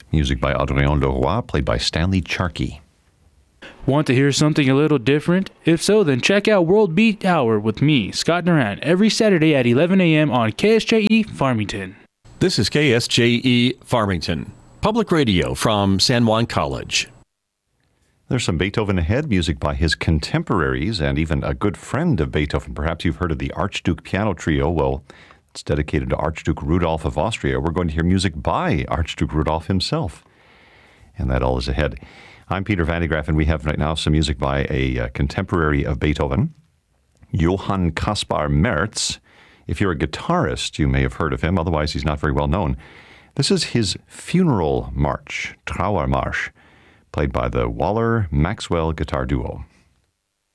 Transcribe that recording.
Music by Adrien Leroy, played by Stanley Charkey. Want to hear something a little different? If so, then check out World Beat Hour with me, Scott Duran, every Saturday at 11 a.m. on KSJE Farmington. This is KSJE Farmington, public radio from San Juan College. There's some Beethoven ahead, music by his contemporaries and even a good friend of Beethoven. Perhaps you've heard of the Archduke Piano Trio. Well, it's dedicated to Archduke Rudolph of Austria. We're going to hear music by Archduke Rudolph himself. And that all is ahead. I'm Peter Van de Graaff, and we have right now some music by a contemporary of Beethoven, Johann Caspar Merz. If you're a guitarist, you may have heard of him. Otherwise, he's not very well known. This is his funeral march, Trauermarsch, played by the Waller-Maxwell Guitar Duo.